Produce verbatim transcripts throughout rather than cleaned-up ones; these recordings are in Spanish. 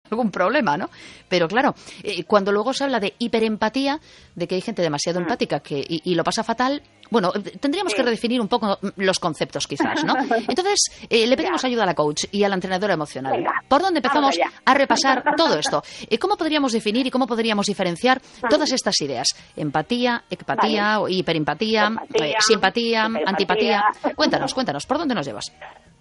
algún problema, ¿no? Pero claro, eh, cuando luego se habla de hiperempatía, de que hay gente demasiado mm. empática que y, y lo pasa fatal, bueno, tendríamos sí. que redefinir un poco los conceptos quizás, ¿no? Entonces, eh, le pedimos ya. ayuda a la coach y a la entrenadora emocional. Venga. ¿Por dónde empezamos a repasar todo esto? Eh, ¿Cómo podríamos definir y cómo podríamos diferenciar todas estas ideas? Empatía, ecpatía, vale. hiperempatía, empatía, eh, simpatía, antipatía. Cuéntanos, cuéntanos, ¿por dónde nos llevas?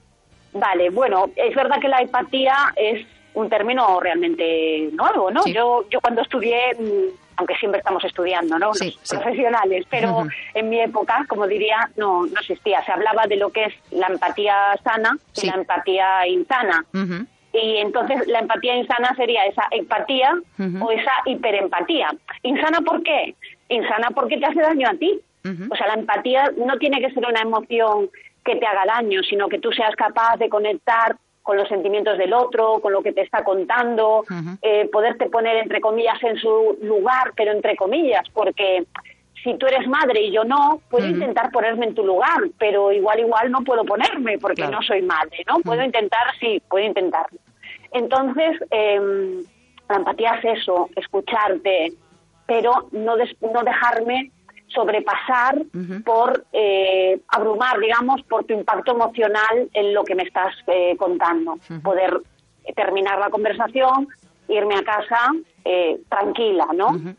Vale, bueno, es verdad que la empatía es un término realmente nuevo, ¿no? Sí. Yo yo cuando estudié, aunque siempre estamos estudiando, ¿no? Sí, Los sí. profesionales, pero uh-huh. en mi época, como diría, no no existía. Se hablaba de lo que es la empatía sana y sí. la empatía insana. Uh-huh. Y entonces la empatía insana sería esa empatía uh-huh. o esa hiperempatía. ¿Insana por qué? Insana porque te hace daño a ti. Uh-huh. O sea, la empatía no tiene que ser una emoción que te haga daño, sino que tú seas capaz de conectar con los sentimientos del otro, con lo que te está contando, uh-huh. eh, poderte poner, entre comillas, en su lugar, pero entre comillas, porque si tú eres madre y yo no, puedo uh-huh. intentar ponerme en tu lugar, pero igual, igual no puedo ponerme porque claro. no soy madre, ¿no? Uh-huh. Puedo intentar, sí, puedo intentarlo. Entonces, eh, la empatía es eso, escucharte, pero no, des- no dejarme sobrepasar uh-huh. por eh, abrumar, digamos, por tu impacto emocional en lo que me estás eh, contando. Uh-huh. Poder eh, terminar la conversación, irme a casa eh, tranquila, ¿no? Uh-huh.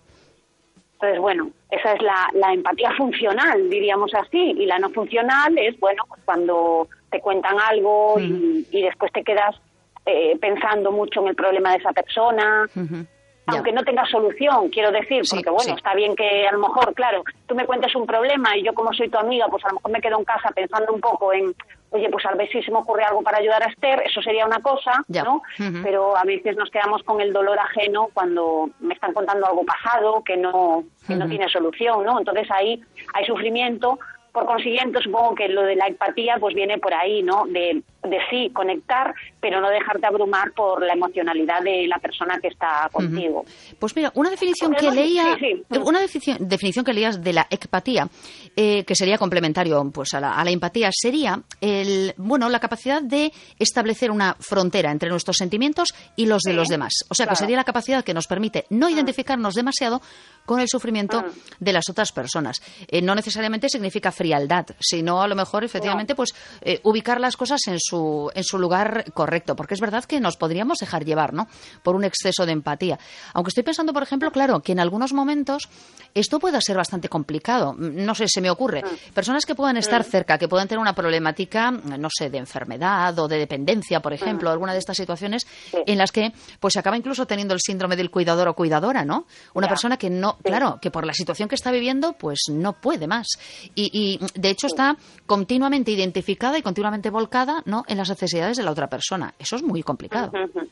Entonces, bueno, esa es la, la empatía funcional, diríamos así, y la no funcional es, bueno, pues cuando te cuentan algo uh-huh. y, y después te quedas eh, pensando mucho en el problema de esa persona, uh-huh. aunque no tenga solución, quiero decir, sí, porque bueno, sí. está bien que a lo mejor, claro, tú me cuentes un problema y yo como soy tu amiga, pues a lo mejor me quedo en casa pensando un poco en, oye, pues a ver si se me ocurre algo para ayudar a Esther, eso sería una cosa, ya. ¿no? Uh-huh. Pero a veces nos quedamos con el dolor ajeno cuando me están contando algo pasado que no, que uh-huh. no tiene solución, ¿no? Entonces ahí hay sufrimiento. Por consiguiente, supongo que lo de la empatía pues viene por ahí, ¿no? De, de sí, conectar, pero no dejarte abrumar por la emocionalidad de la persona que está contigo. Uh-huh. Pues mira, una definición Porque que no, leía, sí, sí. una definición, definición que leías de la ecpatía, eh, que sería complementario pues a la, a la empatía, sería el, bueno, la capacidad de establecer una frontera entre nuestros sentimientos y los de sí, los demás. O sea, claro. que sería la capacidad que nos permite no identificarnos uh-huh. demasiado con el sufrimiento uh-huh. de las otras personas. Eh, no necesariamente significa frialdad, sino a lo mejor efectivamente no. pues eh, ubicar las cosas en su en su lugar correcto, porque es verdad que nos podríamos dejar llevar, ¿no? Por un exceso de empatía. Aunque estoy pensando, por ejemplo, claro, que en algunos momentos esto pueda ser bastante complicado. No sé, se me ocurre. Personas que puedan estar cerca, que puedan tener una problemática, no sé, de enfermedad o de dependencia, por ejemplo, alguna de estas situaciones en las que pues se acaba incluso teniendo el síndrome del cuidador o cuidadora, ¿no? Una ya. persona que no, claro, que por la situación que está viviendo, pues no puede más. Y, y de hecho está continuamente identificada y continuamente volcada, ¿no?, en las necesidades de la otra persona. Eso es muy complicado. Uh-huh.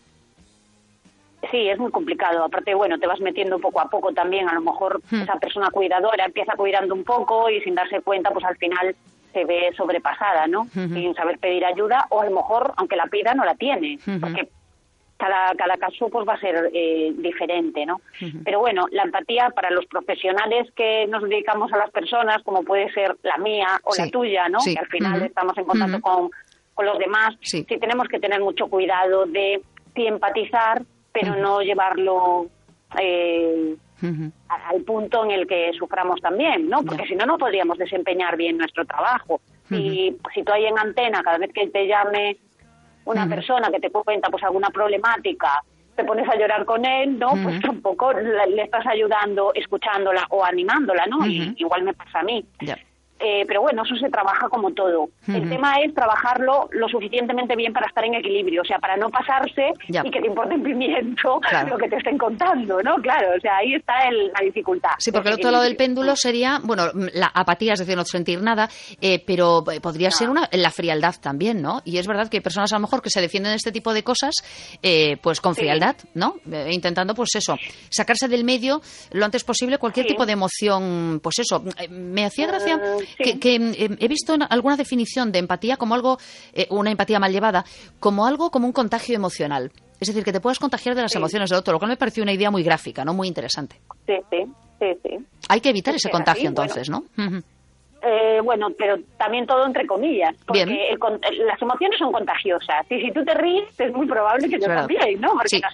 Sí, es muy complicado. Aparte, bueno, te vas metiendo poco a poco también. A lo mejor uh-huh. esa persona cuidadora empieza cuidando un poco y sin darse cuenta, pues al final se ve sobrepasada, ¿no? Uh-huh. Sin saber pedir ayuda, o a lo mejor, aunque la pida, no la tiene. Uh-huh. Porque cada, cada caso pues va a ser eh, diferente, ¿no? Uh-huh. Pero bueno, la empatía para los profesionales que nos dedicamos a las personas, como puede ser la mía o sí. la tuya, ¿no? Sí. Que al final uh-huh. estamos en contacto uh-huh. con, con los demás. Sí. sí tenemos que tener mucho cuidado de sí empatizar, pero uh-huh. no llevarlo eh, uh-huh. al punto en el que suframos también, ¿no? Porque yeah. si no, no podríamos desempeñar bien nuestro trabajo. Uh-huh. Si, si tú ahí en antena, cada vez que te llame una uh-huh. persona que te cuenta pues alguna problemática, te pones a llorar con él, ¿no? Uh-huh. Pues tampoco le, le estás ayudando, escuchándola o animándola, ¿no? Uh-huh. Y igual me pasa a mí. Yeah. Eh, pero bueno, eso se trabaja como todo. Uh-huh. El tema es trabajarlo lo suficientemente bien para estar en equilibrio, o sea, para no pasarse yeah. y que te importe un pimiento claro. lo que te estén contando, ¿no? Claro, o sea, ahí está el, la dificultad. Sí, porque el otro lado del péndulo sería, bueno, la apatía, es decir, no sentir nada, eh, pero podría no. ser una, la frialdad también, ¿no? Y es verdad que hay personas a lo mejor que se defienden de este tipo de cosas, eh, pues con frialdad, sí. ¿no? Eh, intentando, pues eso, sacarse del medio lo antes posible cualquier sí. tipo de emoción, pues eso. Eh, me hacía gracia... Uh... Sí. Que, que eh, he visto alguna definición de empatía como algo, eh, una empatía mal llevada, como algo como un contagio emocional. Es decir, que te puedes contagiar de las sí. emociones del otro, lo cual me pareció una idea muy gráfica, ¿no? Muy interesante. Sí, sí, sí. sí. Hay que evitar ese contagio así, entonces, bueno. ¿no? Uh-huh. Eh, bueno, pero también todo entre comillas, porque Bien. El, las emociones son contagiosas. Y si tú te ríes, es muy probable que yo también, ¿no? Porque sí.